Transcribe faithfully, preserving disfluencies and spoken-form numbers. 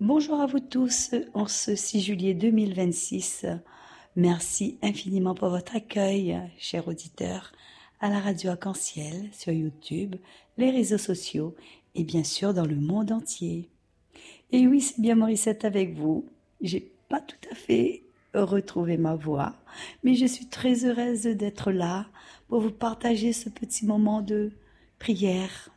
Bonjour à vous tous en ce six juillet deux mille vingt-six. Merci infiniment pour votre accueil, chers auditeurs, à la radio Arc-en-Ciel, sur YouTube, les réseaux sociaux et bien sûr dans le monde entier. Et oui, c'est bien Morissette avec vous. J'ai pas tout à fait retrouvé ma voix, mais je suis très heureuse d'être là pour vous partager ce petit moment de prière,